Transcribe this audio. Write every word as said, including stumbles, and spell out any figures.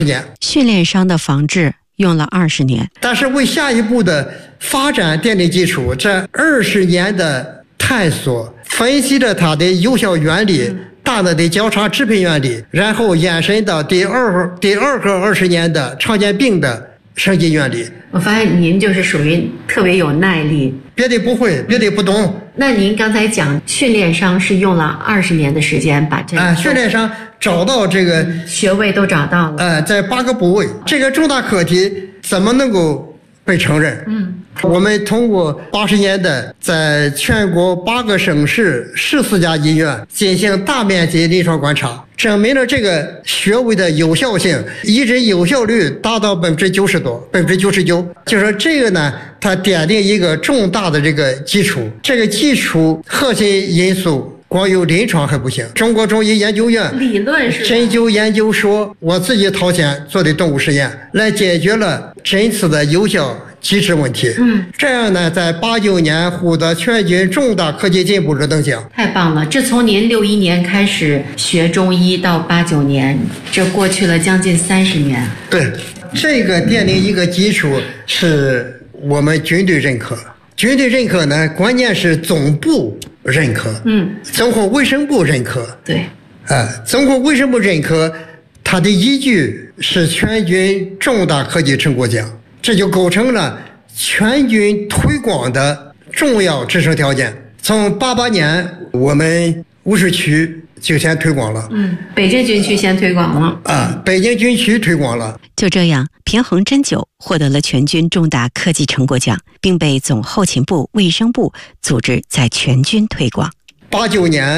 年。 训练伤的防治用了二十年， 但是为下一步的发展奠定基础。这二十年的探索，分析了它的有效原理、嗯、大脑的交叉支配原理，然后延伸到第二第二个二十年的常见病的神经原理。 我发现您就是属于特别有耐力， 别的不会，别的不懂。 那您刚才讲训练伤是用了二十年的时间把这个、 啊、训练伤找到这个、 嗯、穴位都找到了， 呃，在八个部位，这个重大课题怎么能够被承认？ 嗯， 我们通过八十年代在全国八个省市十四家医院进行大面积临床观察，证明了这个穴位的有效性，医治有效率达到百分之九十多，百分之九十九。就说这个呢，它奠定一个重大的这个基础，这个基础核心因素。光有临床还不行，中国中医研究院理论是针灸研究说，我自己掏钱做的动物实验，来解决了针刺的有效机制问题。 嗯， 这样呢，在八九年获得全军重大科技进步者等奖。 太棒了！这从您六一年开始学中医到八九年，这过去了将近三十年。 对，这个奠定一个基础是我们军队认可。军队认可呢，关键是总部认可， 嗯， 综合卫生部认可， 对， 啊，综合卫生部认可，它的依据是全军重大科技成果奖，这就构成了全军推广的重要支撑条件。从八八年，我们乌市区就先推广了， 嗯，北京军区先推广了， 啊，北京军区推广了。 就这样，平衡针灸获得了全军重大科技成果奖，并被总后勤部、卫生部组织在全军推广。 八九年。